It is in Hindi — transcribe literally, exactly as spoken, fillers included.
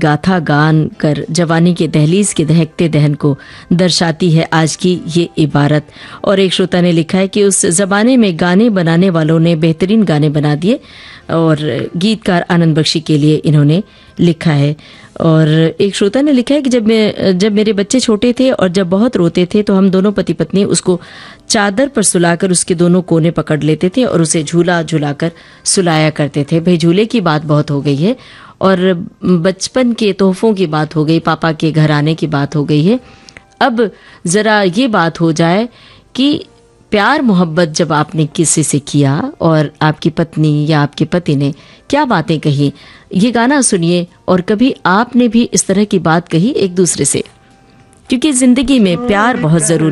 गाथा गान कर जवानी के दहलीज के दहकते दहन को दर्शाती है आज की ये इबारत। और एक श्रोता ने लिखा है कि उस ज़माने में गाने बनाने वालों ने बेहतरीन गाने बना दिए, और गीतकार आनंद बख्शी के लिए इन्होंने लिखा है। और एक श्रोता ने लिखा है कि जब मैं जब मेरे बच्चे छोटे थे और जब बहुत रोते थे तो हम दोनों पति पत्नी उसको चादर पर सुलाकर उसके दोनों कोने पकड़ लेते थे और उसे झूला झुलाकर सुलाया करते थे। भाई झूले की बात बहुत हो गई है, और बचपन के तोहफों की बात हो गई, पापा के घर आने की बात हो गई है। अब जरा ये बात हो जाए कि प्यार मोहब्बत जब आपने किसी से किया और आपकी पत्नी या आपके पति ने क्या बातें कही, ये गाना सुनिए। और कभी आपने भी इस तरह की बात कही एक दूसरे से, क्योंकि जिंदगी में प्यार बहुत जरूरी